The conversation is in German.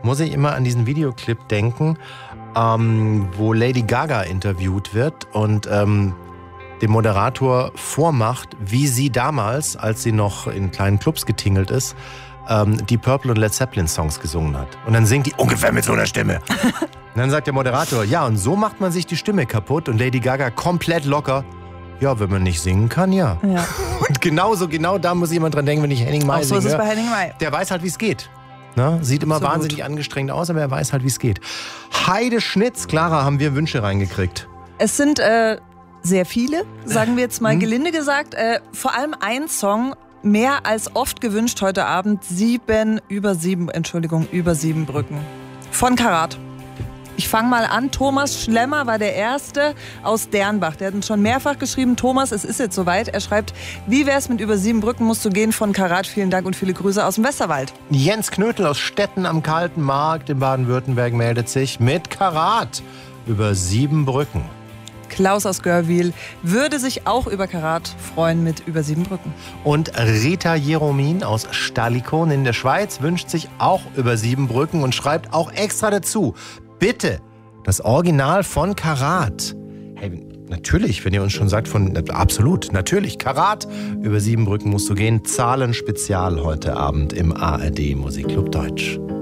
muss ich immer an diesen Videoclip denken, wo Lady Gaga interviewt wird und dem Moderator vormacht, wie sie damals, als sie noch in kleinen Clubs getingelt ist, die Purple und Led Zeppelin Songs gesungen hat. Und dann singt die ungefähr mit so einer Stimme. Und dann sagt der Moderator, ja, und so macht man sich die Stimme kaputt. Und Lady Gaga komplett locker. Ja, wenn man nicht singen kann, ja. Und genau da muss jemand dran denken, wenn ich Henning May singe. So ist es bei Henning May. Der weiß halt, wie es geht. Ne? Sieht immer so wahnsinnig angestrengt aus, aber er weiß halt, wie es geht. Heide Schnitz, Clara, haben wir Wünsche reingekriegt? Es sind sehr viele, sagen wir jetzt mal gelinde gesagt. Vor allem ein Song, mehr als oft gewünscht heute Abend, über sieben Brücken. Von Karat. Ich fange mal an. Thomas Schlemmer war der Erste aus Dernbach. Der hat uns schon mehrfach geschrieben, Thomas, es ist jetzt soweit. Er schreibt, wie wär's mit über 7 Brücken musst du gehen von Karat. Vielen Dank und viele Grüße aus dem Westerwald. Jens Knötel aus Stetten am Kalten Markt in Baden-Württemberg meldet sich mit Karat über 7 Brücken. Klaus aus Görwil würde sich auch über Karat freuen mit über 7 Brücken. Und Rita Jeromin aus Stalikon in der Schweiz wünscht sich auch über 7 Brücken und schreibt auch extra dazu, bitte das Original von Karat. Hey, natürlich, wenn ihr uns schon sagt, absolut, natürlich, Karat, über 7 Brücken musst du gehen. Zahlenspezial heute Abend im ARD Musikclub Deutsch.